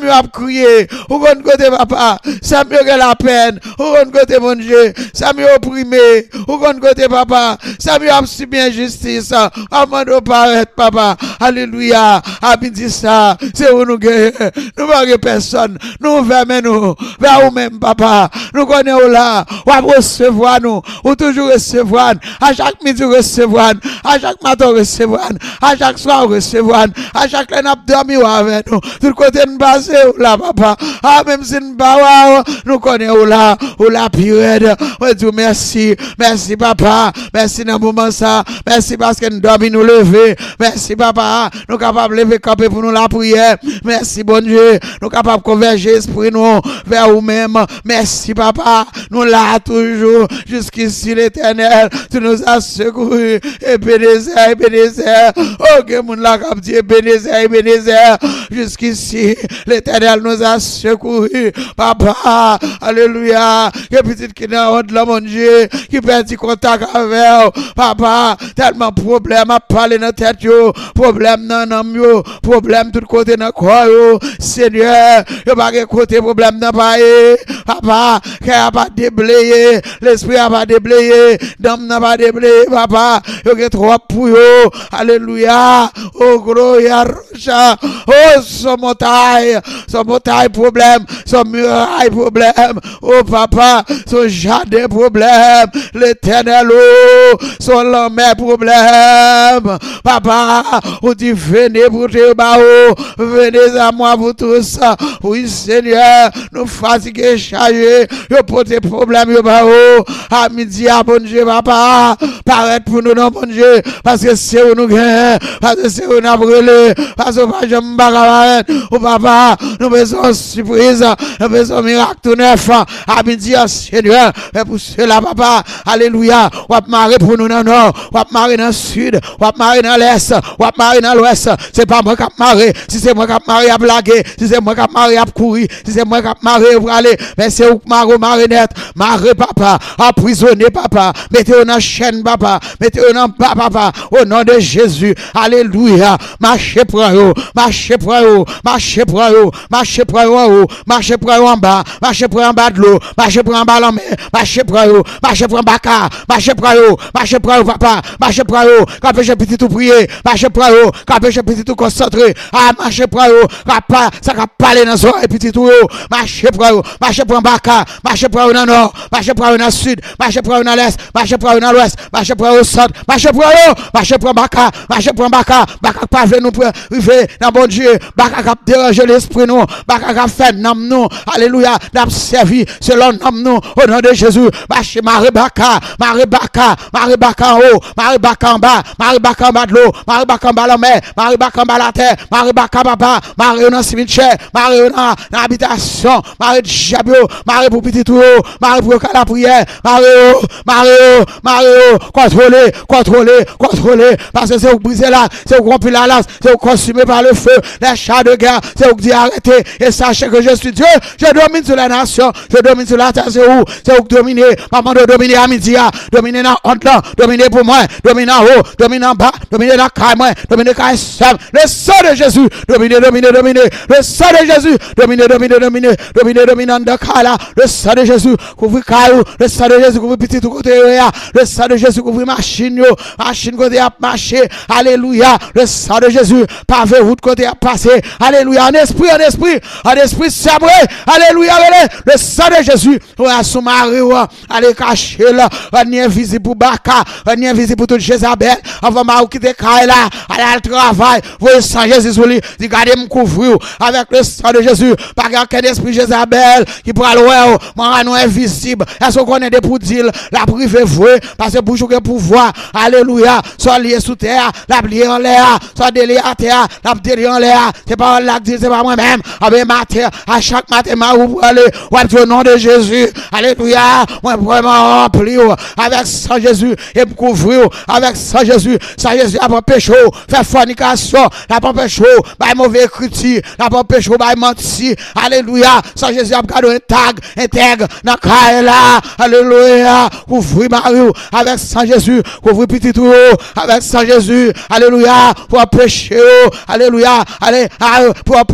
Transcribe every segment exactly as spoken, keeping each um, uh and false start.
Samuel a crié, ou kon côté papa, Samuel a la peine, ou kon côté mon Dieu, Samuel opprimé, ou kon côté papa, Samuel a subi injustice, amando paraître papa, alléluia, a dit ça, c'est où nous gagnons, nous ne personne, nous vers nous, vers nous-mêmes papa, nous connaissons là, ou à recevoir nous, ou toujours recevoir, à chaque midi recevoir, à chaque matin recevoir, à chaque soir recevoir, à chaque fois nous dormir avec nous, tout côté nous passer là papa, ah même si nous pas nous connaissons là, ou la pire, on dit merci, merci papa, merci dans le moment ça, merci parce que nous dormons nous lever, merci papa, nous capables de lever camper pour nous la prière, merci bon Dieu, nous capables de converger esprit nous vers vous-même, merci papa, nous là toujours, jusqu'ici l'éternel, tu nous as secouru, Ebenezer, Ebenezer, oh que mon là cap dit Ebenezer, Ebenezer, jusqu'ici l'éternel nous a secouru, papa, alléluia, que petite qui n'a honte là mon Dieu, qui perd contact avec, papa, tellement problème à parler dans tête yo, problème dans nam yo, problème tout côté dans corps yo, Seigneur, yo pas côté problème dans pas papa, qui a pas déblayé, l'esprit a pas déblayé, dame n'a pas déblayé, papa, yo get trop pour yo, alléluia, oh gros ya rocha, oh son montagne, son montagne problème, son muraille problème, oh papa, son jardin problème, l'éternel oh, son lambert problème, papa, ou dit venez pour te bao, venez à moi pour tous, oui Seigneur, nous fatigués, chargés, yo porter problème yo bao, à midi à bon Dieu papa, paraître pour nous non bon Dieu, parce que c'est où nous gagnons, parce que c'est où nous brûlé, parce que pas jamais bagarre, oh papa, nous besoin surprise, nous besoin miracle tout neuf, à midi Seigneur, et pour cela papa, alléluia, on va marrer pour nous dans le nord, on va marrer dans le sud, on va marrer dans l'est, on va marrer dans l'ouest, c'est pas moi qui marrer, si c'est moi qui marrer à blaguer, si c'est moi qui marrer à courir, si c'est moi qui marrer pour aller, mais c'est où marrer marionnette, marrer papa, emprisonner papa, mettez-vous dans la chaîne papa, mettez-vous dans bas papa, au nom de Jésus, alléluia, marchez pour eux, marchez pour eux, marchez pour eux, marchez pour eux, marchez pour eux en bas, marchez pour eux en bas de l'eau, marchez pour eux en bas de la mer, marchez pour eux, marchez pour eux en bas car, marchez pour eux, marchez pour eux papa, marchez pour eux, quand péché petit tout prier, marchez pour eux, quand péché petit tout concentré, ah marchez pour eux, quand ça va parler dans son et petit tout, marchez pour eux, marchez pour eux en bas car, marchez pour eux dans le nord, marchez pour eux dans le sud, marchez pour eux dans l'est, marchez pour eux dans l'ouest, marchez pour eux au centre, marchez pour eux, marchez pour eux baka, marchez pour eux baka, baka pas venir nous pour arriver dans bon Dieu, baka cap déranger l'esprit nous, baka cap faire nom nous, alléluia, d'ab servi selon nom nous, au nom de Jésus, marchez maré baka, maré baka, maré baka en haut, maré baka en bas, maré baka en bas de l'eau, maré baka en bas la mer, maré baka en bas la terre, maré baka papa, maré dans cimetière, maré dans l'habitation, maré de jabio, maré pour petit tout, maré pour la prière, maré, maré, maré, contrôler, contrôler, contrôler, parce que c'est vous briser là, c'est vous remplir la lance, c'est vous consumer par le feu, les chars de guerre, c'est vous dire arrêtez, et sachez que je suis Dieu, je domine sur la nation, je domine sur la terre, c'est où, c'est vous dominer, maman de dominer à midi, dominer dans honte là, dominer pour moi, dominer en haut, dominer en bas, dominer dans caille moi, dominer caille seul, le sang de Jésus, dominer, dominer, dominer, le sang de Jésus, dominer, dominer, dominer, dominer, dominer dans caille là, le sang de Jésus, couvrir caille, le sang de Jésus, couvrir petit tout côté, le sang de Jésus, couvrir machine, machine côté à marcher, alléluia, le sang de Jésus, pavé route côté à passer, alléluia, en esprit, en esprit, en esprit sabré, alléluia, le sang de Jésus, on a son mari, allez cacher là, on est invisible pour Baka, on est invisible pour toute Jézabel, avant de quitter Kaila, aller à travail, vous voyez sang Jésus sur lui, dit gardez me couvrir avec le sang de Jésus, pas qu'un esprit Jézabel qui pourra louer, moi non invisible, est-ce qu'on est des pour dire, la privé vouée, parce que pour jouer pouvoir, alléluia, soit lié sous terre, la lié en l'air, soit délié à terre, la délié en l'air, c'est pas là que c'est pas moi-même, avec ma terre, à chaque matin, ma ou pour aller, au nom de Jésus, alléluia, moi vraiment rempli, avec sang Jésus, et me couvrir, avec sang Jésus, sang Jésus, a pas péché, faire fornication, la pas péché, bah mauvais écriture, la pas péché, bah menti, alléluia, sang Jésus, a gardé un tag, intègre, dans le là, alléluia, couvrir Marie, avec sang Jésus, couvrir petit tout, avec sang Jésus, alléluia, pour pécher, alléluia, allez, pour pécher,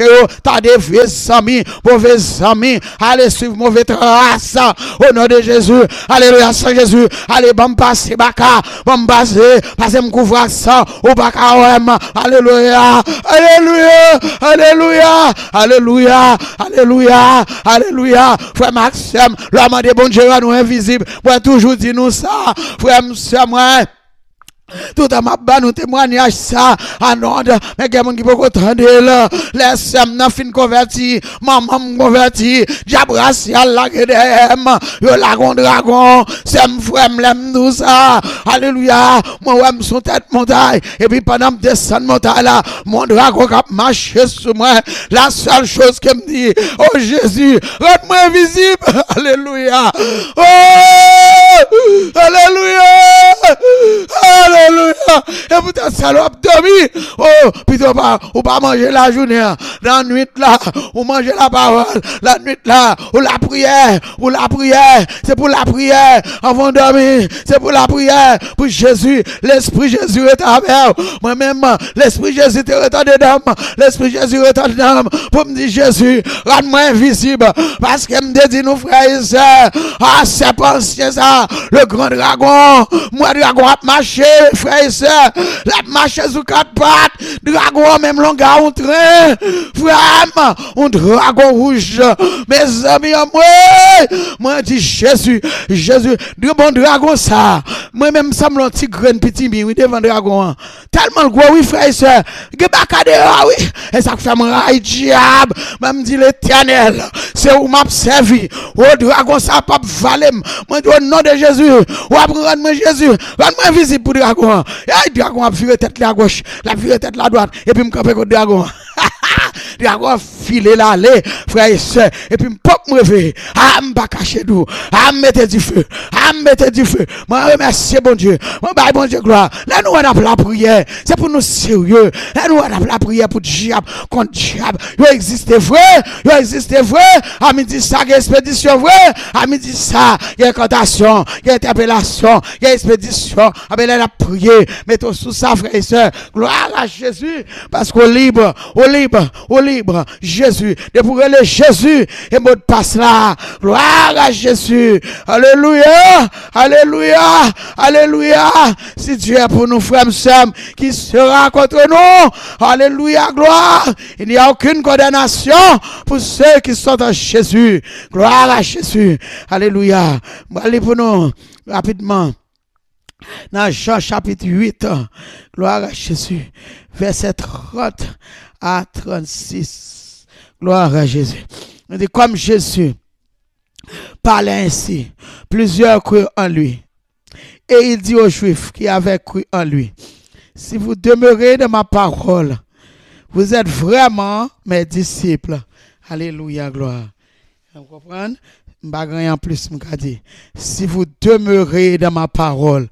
péché, t'as des vieux amis, mauvais amis, allez suivre mauvais trace, au nom de Jésus, alléluia, Saint Jésus, allez, bon passer, baka, bon passer, passer me couvrir ça, au baka, alléluia, alléluia, alléluia, alléluia, alléluia, alléluia, frère Maxime, l'homme des bons Dieu, nous invisible, moi toujours dit nous ça, frère Maxime, moi, tout à ma bas nous témoignage ça anode mais quelqu'un qui peut entendre là laisse m'na fin converti maman converti diable racial la gedem yo la dragon c'est me frère l'aime nous ça alléluia moi ouais son tête montagne et puis pendant me descendre montagne là mon dragon qui marcher sur moi la seule chose que me dit oh Jésus rends-moi invisible alléluia oh alléluia alléluia. Et vous êtes salope dormi. Oh, plutôt pas, ou pas manger la journée. La nuit là, ou manger la parole. La nuit là, ou la prière. Ou la prière. C'est pour la prière. Avant de dormir. C'est pour la prière. Pour Jésus. L'Esprit Jésus est avec moi-même. L'Esprit Jésus est dedans. L'Esprit Jésus est dedans. Pour me dire Jésus, rends-moi invisible. Parce que me dit nous frères et sœurs. Ah, c'est pas ça. Le grand dragon. Moi, dragon a marché, frère et sœur. La marche sous quatre pattes. Dragon, même longueur, on train. Frère, un dragon rouge. Mes amis, moi, moi, dis Jésus, Jésus, de bon dragon, ça. Moi-même, ça me petit grain, petit mi, oui, devant dragon. Tellement gros, oui, frère et sœur. Que bacadéra, oui. Et ça fait mon rail, diable. Même dit l'éternel. C'est où m'a servi. Oh, dragon, ça pas valer. Moi, au nom de Jésus. Ou après, moi, Jésus. Rends-moi invisible pour dragon. Et dragon a viré tête la gauche, la viré tête la droite, et puis me camper contre dragon. Dragon filé là, les frères et sœurs, et puis me pop me réveiller. Ah, me pas cacher d'où. Ah, me mettre du feu. Ah, me mettre du feu. Moi, remercie bon Dieu. Moi, bah, bon Dieu, gloire. Là, nous, on a la prière. C'est pour nous sérieux. Là, nous, on a la prière pour diable, contre diable. Il existe vrai. Il existe vrai. À midi, ça, il y a expédition vrai. À midi, ça, il y a incantation, il y a interpellation, il y a expédition. Ah, ben, là, la prière. Mettons sous ça, frères et sœurs. Gloire à Jésus. Parce qu'au libre, au libre, au libre, Jésus. Et pour aller Jésus, et mot de passe là. Gloire à Jésus. Alléluia. Alléluia. Alléluia. Si Dieu est pour nous, frères et sœurs, qui sera contre nous. Alléluia. Gloire. Il n'y a aucune condamnation pour ceux qui sont en Jésus. Gloire à Jésus. Alléluia. Allez pour nous, rapidement. Dans Jean chapitre huit, gloire à Jésus, verset trente à trente-six, gloire à Jésus. On dit comme Jésus parlait ainsi, plusieurs crurent en lui. Et il dit aux Juifs qui avaient cru en lui, si vous demeurez dans ma parole, vous êtes vraiment mes disciples. Alléluia, gloire. Vous comprenez? En plus, si vous demeurez dans ma parole,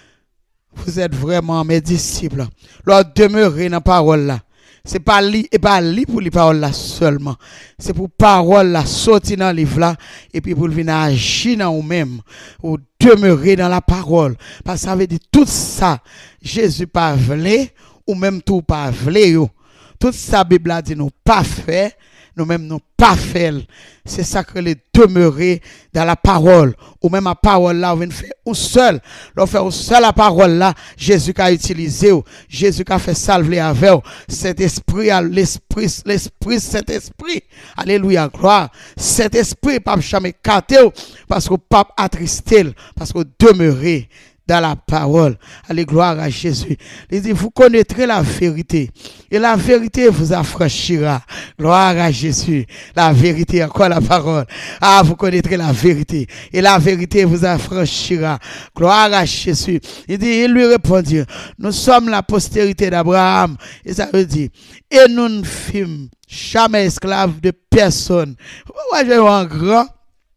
vous êtes vraiment mes disciples. Leur demeurer dans la parole là. C'est pas li et pas li pour les paroles là seulement. C'est pour parole là sortir dans le livre là et puis pour venir agir dans vous-même ou demeurer dans la parole. Parce que ça veut dire tout ça Jésus pas voulu ou même tout pas voulu. Tout ça Bible a dit nous pas fait. Nous-mêmes, nous pas fait. C'est ça que les demeurer dans la parole. Ou même la parole là, on vient faire un seul. On fait un seul la parole là. Jésus a utilisé. Jésus a fait salver avec cet esprit, l'esprit, l'esprit, cet esprit. Alléluia, gloire. Cet esprit, pas jamais écarté. Parce que pas attristé. Parce que demeurer dans la parole. Allez, gloire à Jésus. Il dit, vous connaîtrez la vérité. Et la vérité vous affranchira. Gloire à Jésus. La vérité, encore la parole. Ah, vous connaîtrez la vérité. Et la vérité vous affranchira. Gloire à Jésus. Il dit, il lui répondit, nous sommes la postérité d'Abraham. Et ça veut dire, et nous ne fûmes jamais esclaves de personne. Moi, j'ai un grand.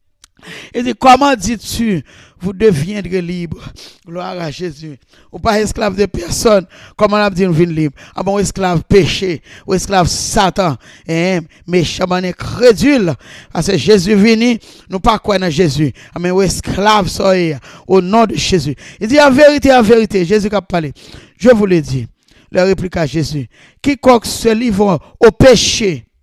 Il dit, comment dis-tu, vous deviendrez libre? Gloire à Jésus. Ou pas esclave de personne. Comment on a dit, nous devenons libres? Ah bon, esclave péché, ou esclave Satan, hein, méchant, incrédule. Parce que Jésus venu, nous pas quoi dans Jésus. Ah mais, ou esclave, soyez, au nom de Jésus. Il dit, en vérité, en vérité, Jésus a parlé. Je vous le dis, le réplique à Jésus. Quiconque se livre au péché,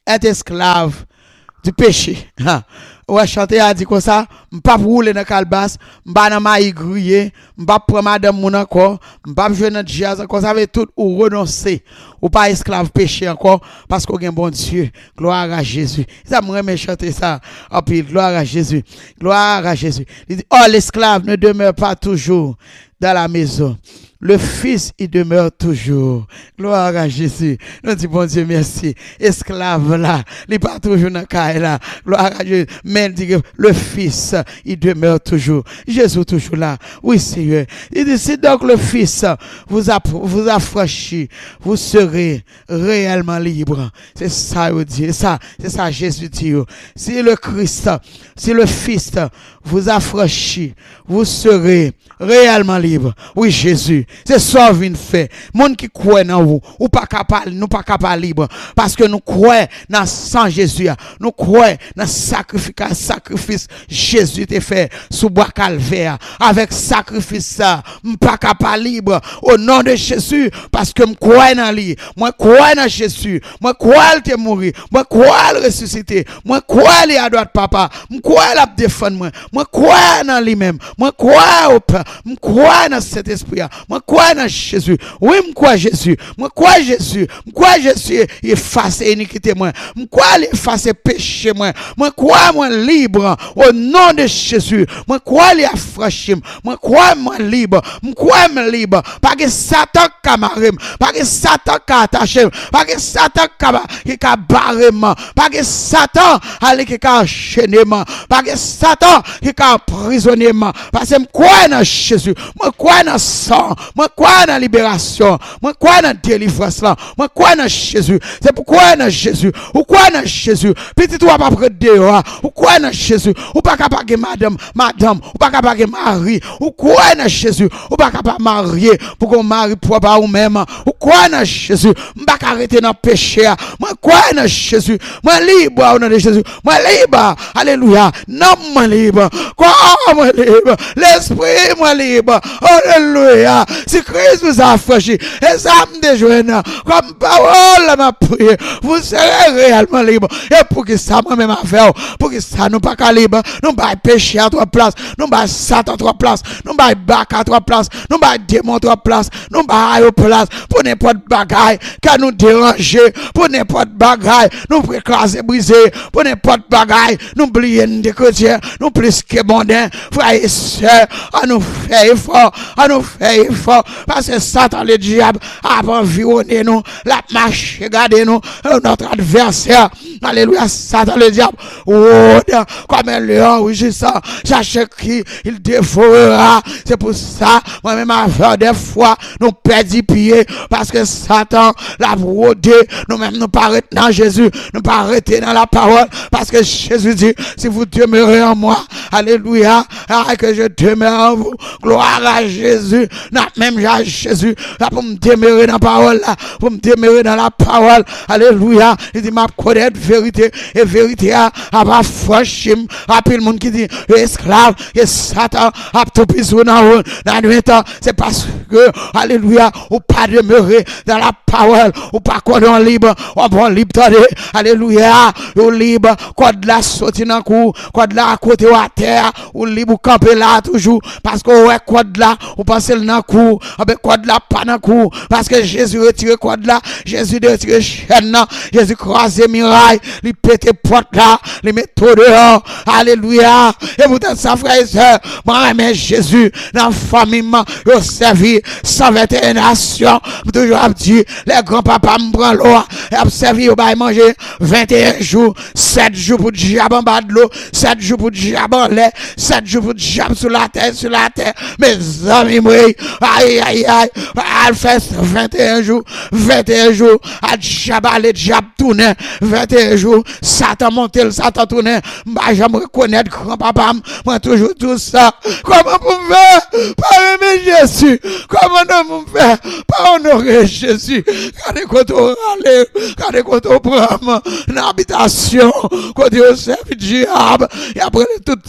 être esclave du péché. Ouais, chanter a dit comme ça, m'pas rouler dans calebasse, m'pas dans maïs grillé, m'pas prendre madame mon encore, m'pas jouer dans jazz encore, ça veut tout ou renoncer, ou pas esclave péché encore, parce qu'on a un bon Dieu. Gloire à Jésus. Ça me remet chanter ça. Oh, puis gloire à Jésus. Gloire à Jésus. Il dit, oh, l'esclave ne demeure pas toujours dans la maison. Le Fils, il demeure toujours. Gloire à Jésus. Nous disons, bon Dieu, merci. Esclave là, il n'est pas toujours dans le cas là. Gloire à Jésus. Mais il dit que le Fils, il demeure toujours. Jésus toujours là. Oui, Seigneur. Il dit, si donc le Fils vous, a, vous affranchit, vous serez réellement libre. C'est ça, il dit. Ça, c'est ça, Jésus dit. Si le Christ, si le Fils vous affranchit, vous serez réellement libre. Oui, Jésus. C'est ça qu'on vient faire. Monde qui croit dans vous, ou pas capable, nous pas capable libre. Parce que nous croyons dans sang Jésus. Nous croyons dans sacrifice, sacrifice Jésus t'a fait sous bois calvaire. Avec sacrifice ça, nous pas capable libre. Au nom de Jésus, parce que nous croyons dans lui. Moi, crois dans Jésus. Moi, crois qu'il est mort. Moi, crois qu'il ressuscité. Moi, crois qu'il est à droite, papa. Moi, crois qu'il a défendu moi. Moi, crois dans lui-même. Moi, crois au Père. Moi, crois dans cet esprit. Moi, crois dans Jésus. Oui, moi, crois Jésus. Moi, crois Jésus. Moi, crois Jésus. Il efface iniquité, moi. Moi, crois il efface péché, moi. Moi, crois moi libre. Au nom de Jésus. Moi, crois il affranchi. Moi, crois moi libre. Moi, crois moi libre. Pas que Satan camarade. Pas que Satan attaché. Pas que Satan qui a barré. Pas que Satan qui a enchaîné. Pas que Satan qui a emprisonné. Parce que moi, crois dans Jésus. Moi, crois dans sang. Moi, crois dans la libération. Moi, crois dans la délivrance. Moi, crois dans Jésus. C'est pourquoi dans Jésus. Ou quoi dans Jésus. Petit toi pas près dehors. Ou quoi dans Jésus. Ou pas capable de madame, madame. Ou pas capable de mari. Ou quoi dans Jésus. Ou pas capable de marier pour qu'on marie propre ou même. Ou quoi dans Jésus. M'pas arrêter dans le péché. Moi, quoi dans Jésus. Moi, libre au nom de Jésus. Moi, libre. Alléluia. Non, moi, libre. Quoi, moi, libre. L'esprit, moi, libre. Alléluia. Si Christ vous a affranchi, et ça me déjoue, comme parole m'a prié, vous serez réellement libre. Et pour que ça, moi-même, à faire, pour que ça, nous pas qu'à libre, nous pas péché à trois places, nous pas Satan à trois places, nous pas bac à trois places, nous pas démon à trois places, nous pas à place, pour n'importe bagaille, qu'à nous déranger, pour n'importe bagaille, nous préclaser, briser, pour n'importe bagaille, nous oublier des chrétiens, nous plus que mondains, frères et sœurs, à nous faire effort, à nous faire effort, parce que Satan, le diable, a environné nous, la marche, regardez nous, notre adversaire, alléluia, Satan, le diable, oh, comme un lion, oui, c'est ça, chaque qui il dévorera, c'est pour ça, moi-même, à faire des fois, nous perdons pied, parce que Satan l'a brodé, nous-mêmes, nous pas arrêter dans Jésus, nous pas arrêter dans la parole, parce que Jésus dit, si vous demeurez en moi, alléluia, que je demeure en vous, gloire à Jésus, même à Jésus, là pour me demeurer dans la parole, là, pour me demeurer dans la parole, alléluia, il dit, ma connaître vérité, et vérité a pas franchi, après le monde qui dit, esclave, et Satan a tout pisé dans le temps, c'est parce que, alléluia, ou pas demeurer dans la parole, ou pas cordon libre, ou bon libre, alléluia, ou libre, code la sortie dans le cou, code la à côté ou à terre, ou libre, ou camper là toujours, parce que ouais, code là, ou passer dans le cou, avec code là, pas dans le cou, parce que Jésus retire code là, Jésus retire chaîne là, Jésus croise miraille, il pète porte là, il met tout dehors, alléluia, et vous êtes ça, frère et soeur, moi, mais Jésus, dans la famille, il servi cent vingt et une nations, toujours dit, les grands-papas me prennent l'eau, et ont servi au bail manger vingt et un jours, sept jours pour diable en bas de l'eau, sept jours pour diable en l'air, sept jours pour diable sur la terre, sur la terre, mes amis, aïe, aïe, aïe, elle fait vingt et un jours, vingt et un jours, à diable, les diables tournent, vingt et un jours, Satan monte, le Satan tourne, bah, j'aime reconnaître grand-papa, moi toujours tout ça, comment vous faire, pas aimer Jésus, comment nous faire, pas honorer Jésus, quand quand on râle, quand quand on prend l'habitation, quand on serve diable, et après tout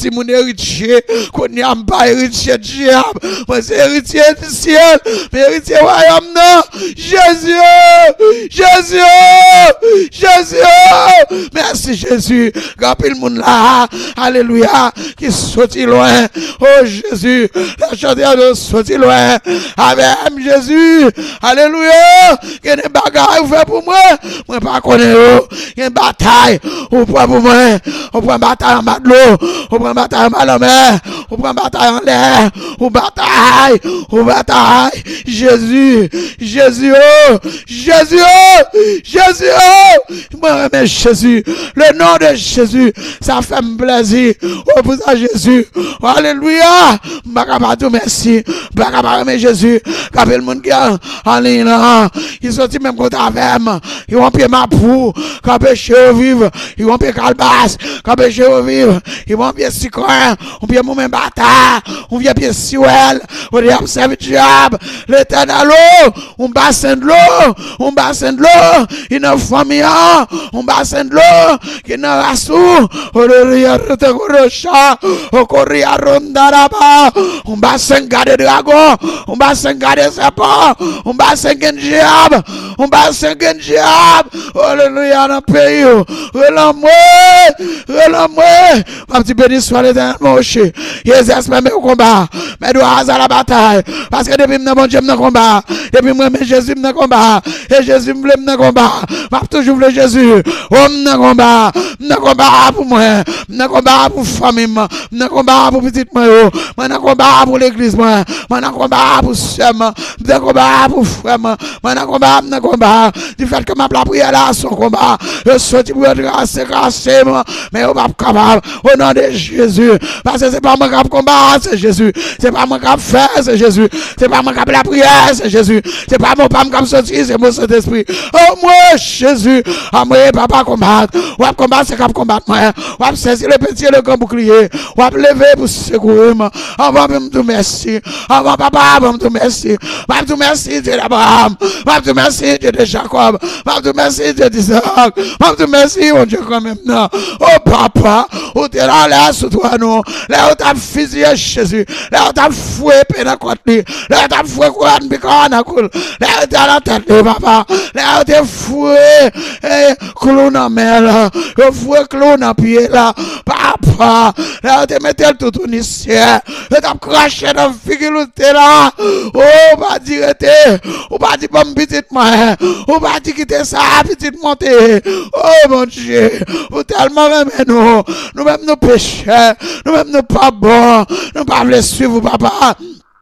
si mon héritier, qu'on n'y a pas héritier du diable. Moi, c'est héritier du ciel, mais héritier royaume, non. Jésus, Jésus, Jésus. Merci, Jésus. Rappelle le monde là. Alléluia. Qui sortit loin. Oh, Jésus. La chanteur de sortir loin. Avec Jésus. Alléluia. Il y a des bagailles fait pour moi. Moi, pas connaître. Il y a une bataille. On prend pour moi. On prend une bataille en bas de l'eau. On prend une bataille en bas de la mer. On prend une bataille en l'air. On bataille. On bataille. Jésus. Jésus. Oh. Jésus. Oh. Jésus. Oh. Moi, mais Jésus. Le nom de Jésus. Ça fait me plaisir. Oh, pour ça, Jésus. Oh, alléluia. Bakabadou, merci. Bakabadou, Jésus. Kapel moun qui en ligne là. Ils sont même contre avec moi. Ils vont payer ma pou. Kapel chez vivre. Ils vont payer calbas. Kapel chez vivre. Ils vont payer sicoin. On paye mon même bâtard. On vient payer siwel. On dit observe diable. L'éternel l'eau. On bassin de l'eau. On bassin de l'eau. Il y a une famille. On bassin de l'eau. Qui n'a pas sous. On ria te rocha. On courir rondaraba. On bassin garde dragon. On bassin garde serpent. On bassin gen diable. On bassin gen diable. Alléluia dans le pays. Relan-moi. Relan-moi. Ma petite béni soit l'éternel mon chien. Jésus même au combat. Mais doit à la bataille. Parce que depuis mon Dieu me combat. Depuis moi mais Jésus me combat. Et Jésus me voulait me combat. M'a toujours voulu Jésus. Oh me combat. Me combat pour moi. Me combat pour famille. Me combat pour petite moi. Me combat pour l'église moi. Me combat pour sœur. Me combat pour frère. Me combat, me combat. Du fait que ma prière là son combat. Je souhaite pour grâce grâce mais on va pas capable au nom de Jésus parce que c'est pas moi qui combat, c'est Jésus. C'est pas moi qui faire, c'est Jésus. C'est pas moi qui la prière, c'est Jésus. C'est pas mon papa qui sortir, c'est mon Saint-Esprit. Oh moi Jésus, ah moi papa combattre. On va combattre, c'est qui combattre moi. On va saisir le petit et le grand bouclier. On va lever pour secourir moi. On va me dire merci. On va papa, on va me dire merci. On va me dire merci Dieu d'Abraham. On va me dire merci Dieu de Jacob. On va me dire merci Dieu d'Isaac. On va me dire merci mon Dieu quand même non. Oh papa, où t'es là, là, sous toi, non. Là, où t'as fusillé Jésus. Là, où t'as foué, pénal contre lui. Là, où t'as foué, quoi, un bicon, un cool. Là, où t'as la tête, papa. Là, où t'es foué, eh, clown en mer, là. Où foué, clown en pied, là. Papa. Là, où t'es metté tout ton ici. Là, t'as craché dans le figure, où t'es là. Oh, pas dire, t'es. Ou pas dire, bon, petite main. Ou pas dire, quitter ça, petite montée. Oh, mon Dieu. Ou tellement même nous, nous-mêmes nous péchons, nous-mêmes nous pas bons, nous pas voulons suivre papa.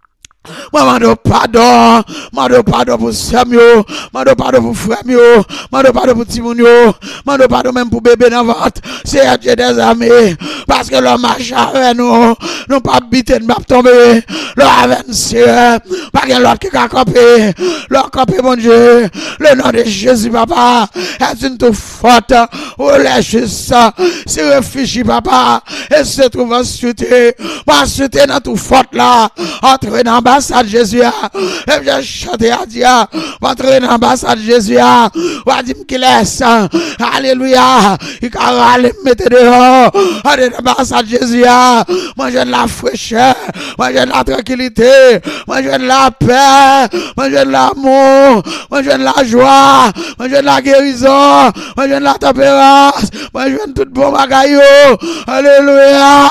Moi, je pardon, je pardon pour Samuel, je pardon pour Framio, je pardon pour Timonio, je pardon même pour bébé dans ventre. C'est Dieu des armées, parce que l'homme marche avec nous, nous pas biter, nous pas tomber, l'homme avec nous, pas qu'il y ait l'autre qui a campé, l'autre campé, mon Dieu, le nom de Jésus, papa, est une toute faute, ou les juste, c'est réfugié, papa, et se trouve ensuite, ensuite dans toute faute là, entre dans l'ambassade Jésus, et je chante à Dieu, entrer dans l'ambassade Jésus, ou à dire qu'il laisse, alléluia, il a mettre dehors, aller dans l'ambassade Jésus, manger de la fraîcheur, manger de la tranquillité, manger de la paix, manger de l'amour, manger de la joie, manger de la guérison, manger de la tempérance, manger de tout bon bagaille, alléluia,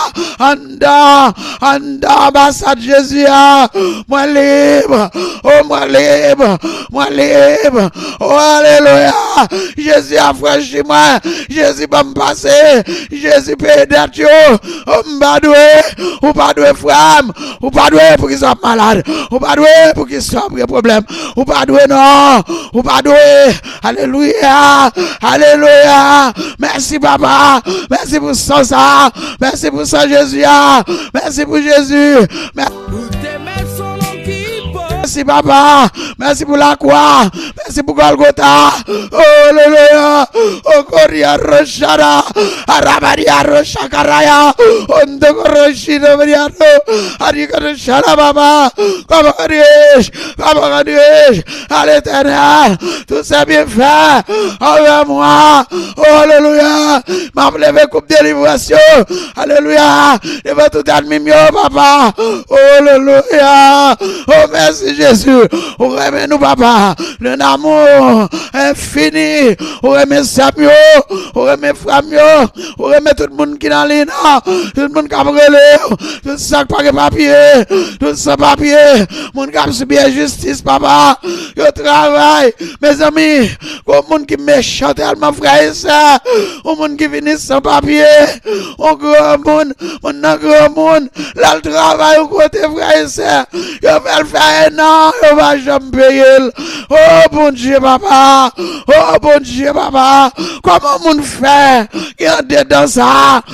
anda, anda, ambassade Jésus, moi libre, oh moi libre, moi libre, oh alléluia, Jésus a franchi moi, Jésus va me passer, Jésus peut aider, oh m'a doué, ou pas doué frère, ou pas doué pour qu'il soit malade, ou pas doué pour qu'il soit pour problème, ou pas doué non, ou pas doué, alléluia, alléluia, merci papa, merci pour ça, merci pour ça Jésus, merci pour Jésus, merci. People Merci papa, merci pour la croix, merci pour Golgotha. Oh alléluia, oh Koria Roshara, Arabaria Roshakaraya, Ondokoroshino Mariano, Arikoroshara baba, comment dis-je, comment dis-je, à l'éternel, tout ça bien fait, envers moi, oh alléluia, m'a levé coupe de libération, alléluia, devant tout ennemi, papa, oh alléluia, oh merci Jésus, oh remet nous papa, le amour infini, oh remet Samuel, oh remet Framio, oh remet tout le monde qui est dans l'île, tout le monde qui a brûlé, tout ça qui a papier, tout ça papier, mon qui a subi justice papa, yo travail, mes amis, au monde qui méchant tellement frère et sœur, au monde qui vient sans papier, au grand monde, mon grand monde, là le travail au côté frère et sœur, yo va le faire non, yo va jamais payer. Oh bon Dieu papa, oh bon Dieu papa, comment mon fait, qui est dedans ça,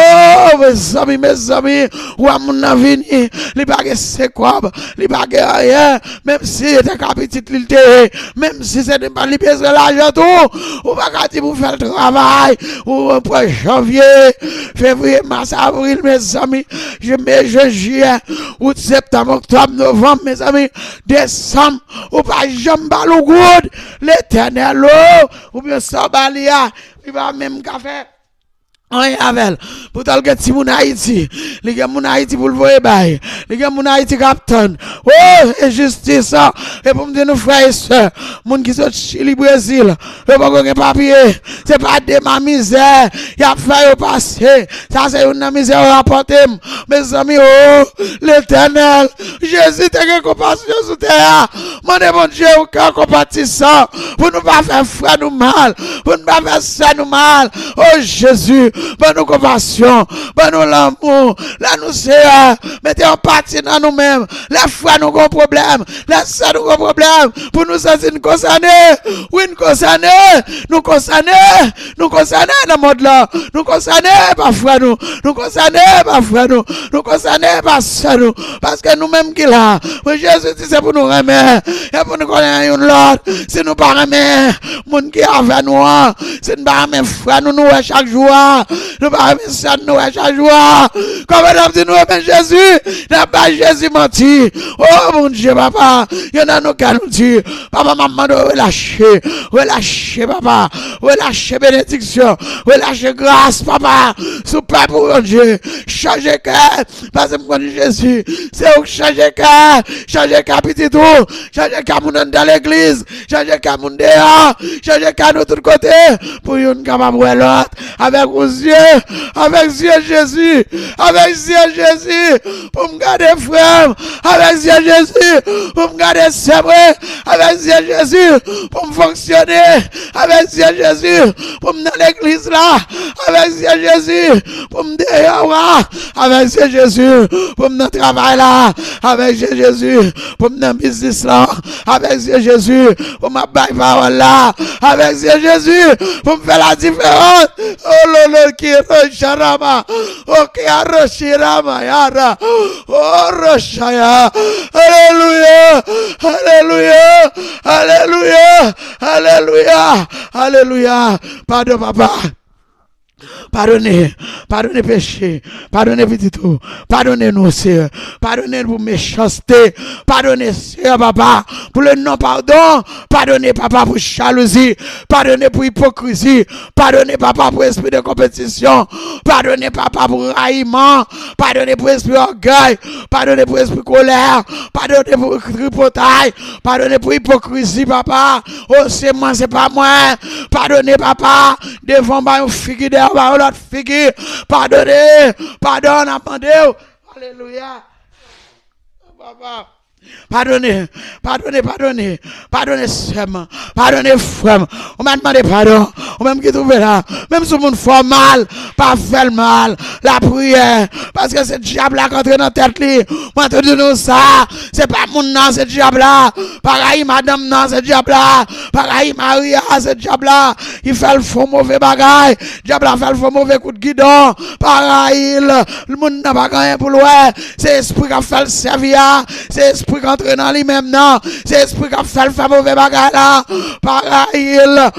oh mes amis, mes amis, ou à mon avenir, les baguettes c'est quoi, les baguettes rien, même si c'était capitite l'île, même si c'était pas libéré l'argent tout, ou pas dire pour faire le travail, ou pour janvier, février, mars, avril, mes amis, je mets juillet, août, septembre, octobre, novembre, mes amis, décembre, ou pas jamais balou good, l'éternel, ou bien ça balia, il va même café. Rien avec pour tal que si mon Haïti, les gars mon Haïti pour le voir bail, les gars mon Haïti captain. Oh, et justice et pour me dire nos frères et sœurs, mon qui sont Chili Brésil, le pas de papier, c'est pas de ma misère, il a fait au passé, ça c'est une misère rapportée. Mes amis, oh, l'Éternel, Jésus t'a compassion sur terre. Mon bon Dieu, au cœur compatissant, pour ne pas faire frère nous mal, pour ne pas faire ça nous mal. Oh Jésus, bonne nous compassion, bonne nous l'amour, là nous c'est, mettez en partie dans nous-mêmes, la foi nous avons problème, la ça nous avons problème, pour nous sentir nous concernés, oui nous concernés, nous concernés, nous concernés dans le monde là, nous concernés parfois nous, nous concernés parfois nous, nous concernés par ça nous, parce que nous-mêmes qui là, Jésus dit c'est pour nous remettre, et pour nous connaître une l'autre, si nous pas remettre, monde qui est avec nous, si nous pas remettre frère nous nous chaque jour, nous pas remettre ça nous chaque jour, comme on dit nous remettre Jésus, n'a pas Jésus menti, oh mon Dieu papa, il y en a nous qui nous dit, papa maman doit relâcher, relâcher papa, relâcher bénédiction, relâcher grâce papa, sous pas pour mon Dieu, changer cœur, parce que moi Jésus, c'est où changer cœur, changer cœur petit tout, changer cœur dans l'église, changer cœur dehors, changer cœur de tous côtés, pour une capable de l'autre, avec vos yeux, avec yeux Jésus, avec yeux Jésus, pour me garder frère, avec yeux Jésus, pour me garder séparé, avec yeux Jésus, pour me fonctionner, avec yeux Jésus, pour me dans l'église là, avec yeux Jésus, pour me dehors, avec yeux Jésus, pour me dans le travail là, avec yeux Jésus, pour me dans le business là, avec yeux Jésus, pour me bailler parole là, avec yeux Jésus, pour me faire la différence. Oh lolo qui rocharama, oh qui rochirama yara, oh rochaya, alléluia, alléluia, alléluia, alléluia, alléluia, pardon papa. Pardonnez, pardonnez péché, pardonnez petit tout, pardonnez nous, Seigneur, pardonnez pour méchanceté, pardonnez, Seigneur, papa, pour le non-pardon, pardonnez, papa, pour jalousie, pardonnez pour hypocrisie, pardonnez, papa, pour esprit de compétition, pardonnez, papa, pour raillement, pardonnez pour esprit orgueil, pardonnez pour esprit colère, pardonnez pour tripotaille, pardonnez pour hypocrisie, papa, oh, c'est moi, c'est pas moi, pardonnez, papa, devant ma figure par l'autre figure, pardonnez, pardonne, amendez, alléluia, papa. Pardonnez, pardonnez, pardonnez, pardonnez seulement, pardonnez frère. On m'a demandé pardon, on même qui trouve là, même si on monde fait mal, pas fait le mal, la prière, parce que ce diable là qui entre dans la tête, moi te dis nous ça, c'est pas mon nom, ce diable là, pareil madame non, ce diable là, pareil Maria, ce diable là, il fait le faux mauvais bagaille, diable là fait le faux mauvais coup de guidon, pareil, le monde n'a pas rien pour l'ouer, c'est esprit qui a fait le servir, c'est esprit esprit qui entre dans lui-même, non. C'est esprit qui fait le faire mauvais bagage là. Pareil,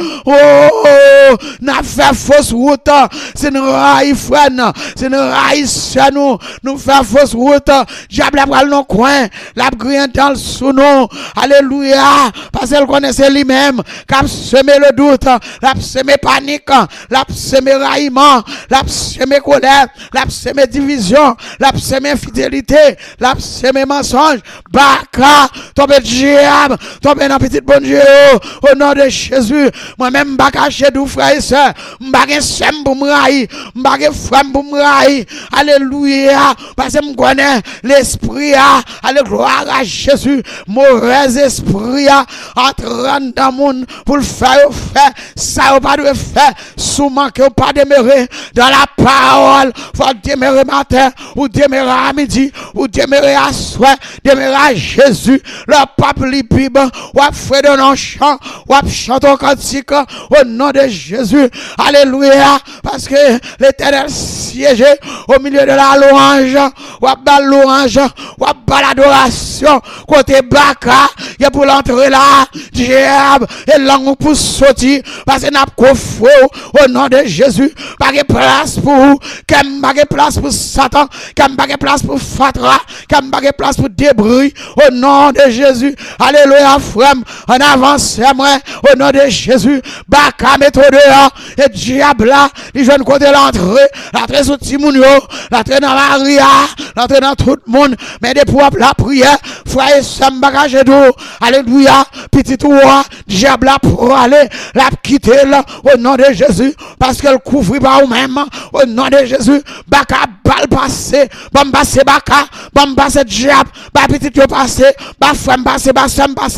oh, n'a fait fausse route. C'est une raille, frère, c'est une raille, c'est nous. Nous fait fausse route. Diable a pris nos coins. La grille dans le sous-nom. Alléluia. Parce qu'elle connaissait lui-même. Qui a semé le doute. L'a semé panique. L'a semé raillement. L'a semé colère. L'a semé division. L'a semé infidélité. L'a semé mensonge. Baka. Tombe diable. Tombe dans petite bonne Dieu. Au nom de Jésus. Moi-même, baka chez nous, frère et soeur. M'bagé sem pour m'railler. M'bagé femme pour m'railler. Alléluia. Parce que m'connais l'esprit. Allez, gloire à Jésus. Mauvais esprit. Entrant dans le monde pour le faire, faire. Ça, pas de faire. Souvent que pas demeurer dans la parole. Faut demeurer matin. Ou demeurer à midi. Ou demeurer à soir. Demeurer à Jésus. Le pape libre. Ou à faire de nos chants. Ou à chanter un cantique. Au nom de Jésus. Alléluia. Parce que l'Éternel siégeait au milieu de la louange. Ou à bas louange. Ou à bas l'adoration. Côté Baka. Il y a pour l'entrer là. Diable. Et langue pour sortir. Parce que n'a pas faux. Au nom de Jésus. Pas de place pour vous. Comme pas de place pour Satan. Comme pas de place pour Fatra. Comme pas de place pour débris. Au nom de Jésus. Alléluia, frère. En avance, moi. Au nom de Jésus. Baka méthode dehors. Et diable là. Il joue côté l'entrée. L'entrée sur Timounio. L'entrée dans Maria. L'entrée dans tout le monde. Mais des pour la prière. Frère, ça me bagage d'eau. Alléluia. Petit roi. Diable là pour aller. La quitter là. Au nom de Jésus. Parce qu'elle couvre pas ou même. Au nom de Jésus. Baka bal passé. Bam passé baka. Bam passé diable. Ba petit yo passé. Ba femme passé. Ba somme passé.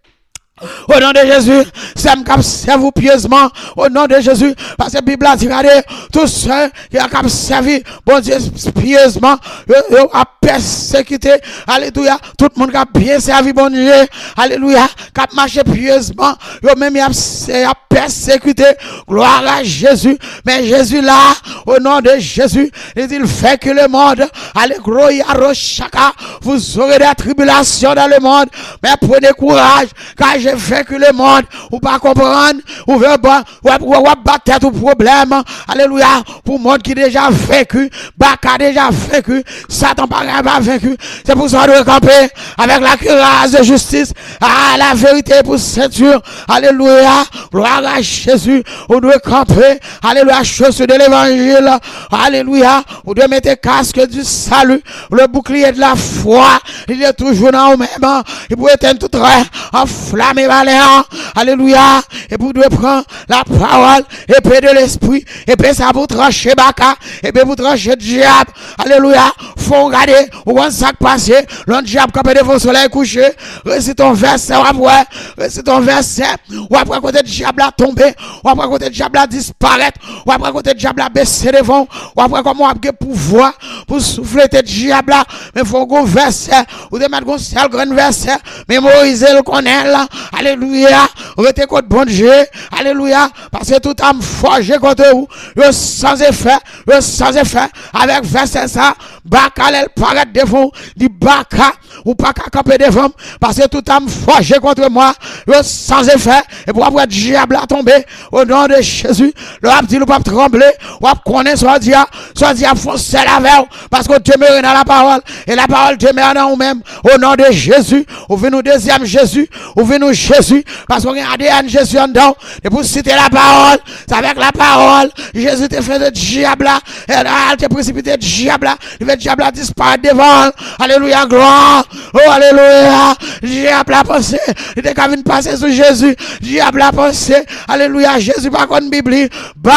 Au nom de Jésus, c'est me servi pieusement. Au nom de Jésus, parce que la Bible a dit, regardez, tous ceux qui ont servi, bon Dieu, pieusement, ils ont persécuté. Alléluia. Tout le monde qui a bien servi, bon Dieu. Alléluia. Qui a marché pieusement, ils ont même persécuté. Gloire à Jésus. Mais Jésus là, au nom de Jésus, il dit, il fait que le monde, alléluia, rochaka, vous aurez des tribulations dans le monde. Mais prenez courage, car j'ai fait que le monde, ou pas comprendre, ou veut pas, ou battre tout problème. Alléluia. Pour le monde qui déjà vécu, Baka déjà vécu, Satan pas vaincu. C'est pour ça de camper avec la cuirasse de justice, à la vérité pour ceinture. Alléluia. Gloire à Jésus. On doit camper. Alléluia. Chaussures de l'évangile. Alléluia. On doit mettre le casque du salut, le bouclier de la foi. Il est toujours dans le même. Il peut éteindre tout rêve en flamme. Mais valéant, alléluia, et pour de prendre la parole, épée de l'esprit, épée ça pour trancher Baka, épée pour trancher diable, alléluia, faut regarder, où on s'est passé, le diable quand devant le soleil couché, récite ton verset, ou après, récite ton verset, ou après côté diable a tombé, ou après côté diable a disparaître, ou après côté diable a baissé devant, ou après comment on a pouvoir pour souffler tes diable là, mais faut qu'on verset, ou de mettre un seul grand verset, mais Moïse le connaît là, alléluia, restez contre bon Dieu, alléluia, parce que tout âme forgé contre vous, le sans effet, le sans effet, avec verset ça, Baka elle paraît devant, dit Baka, ou pas qu'à camper devant, parce que tout âme forgé contre moi, le sans effet, et pour avoir diable à tomber, au nom de Jésus, le rap dit, le pape trembler, ou à connaître soit dit, soit dit à foncer la veille, parce qu'on demeure dans la parole, et la parole demeure dans nous-mêmes, au nom de Jésus, ou venez nous deuxième Jésus, ou venez nous Jésus, parce qu'on a A D N Jésus en dedans, et pour citer la parole, c'est avec la parole, Jésus te fait de diable, et là, te précipité de diable, il fait diable disparaître devant, alléluia, gloire, oh, alléluia, diable a pensé, il était qu'à venir passer sur Jésus, diable a pensé, alléluia, Jésus par contre Bible,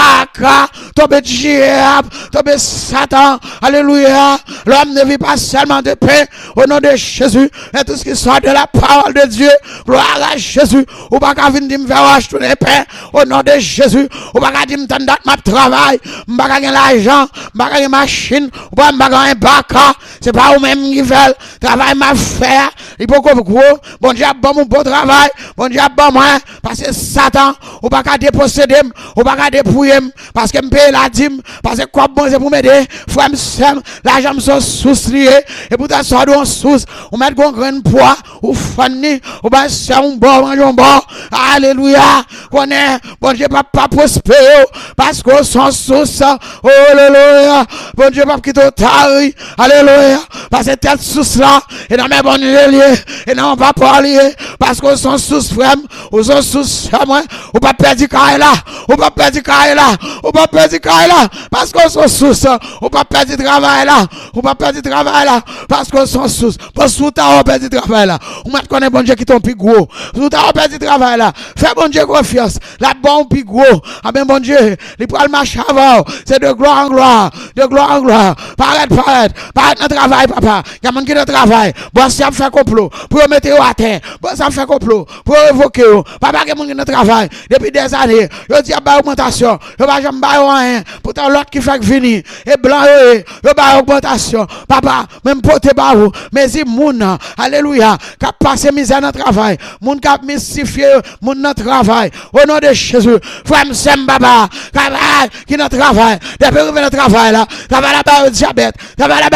Baka, tombe diable, tombe Satan, alléluia, l'homme ne vit pas seulement de paix, au nom de Jésus, et tout ce qui sort de la parole de Dieu, gloire à Jésus, ou pas qu'à venir me faire acheter les paix, au nom de Jésus, ou pas qu'à dire me date ma travail, m'pas qu'à l'argent, m'pas qu'à machine, ou pas m'pas qu'à un Baka, c'est pas ou même qui veulent, travail m'a fait, il faut qu'on gros, bon Dieu, bon mon beau travail, bon Dieu, bon moi, parce que Satan, ou pas qu'à déposséder, ou pas qu'à dépouiller, parce que me paye la dîme, parce que quoi bon c'est pour m'aider, frère, sem, l'argent son sous lié, et pour ta soeur de sous, on met un grain de poids, ou fanny, ou ben c'est un bon, un bon, alléluia, qu'on est, bon Dieu, pas prospérer, parce qu'on s'en sous, oh, alléluia, bon Dieu, pas quitter au tari, alléluia, parce que telle sous là, et dans mes bonnes liés, et non, pas parler, parce qu'on s'en sous frère, ou s'en sous frère, ou pas perdre carré là, ou pas perdre carré là, ou pas perdre carré là, parce qu'on s'en sous, ou pas perdre travail là, ou pas perdre travail là, parce qu'on s'en sous, parce que t'as perdu travail là, ou m'a connaît bon Dieu qui ton plus gros, ou t'as perdu travail là, fais bon Dieu confiance, la bon plus gros, ah ben bon Dieu, les poils marchent avant, c'est de gloire en gloire, de gloire en gloire, paraître, paraître, paraître dans le travail, papa, il y a mon qui de travail, bon, ça fait complot, pour mettre à terre, bon, ça fait complot, pour évoquer, papa, qui a mon qui de travail, depuis des années, je dis à ba augmentation, je vais jamais ba rien, pourtant l'autre qui fait venir, et blanc, je ba augmentation, papa, même porter ba vous, mais si moun, alléluia, qui a passé misère dans le travail, moun qui a mystifié, moun dans le travail, au nom de Jésus, frère, m'sem baba, qui dans le travail, depuis que dans le travail là, travail là-bas, diabète, travail là-bas,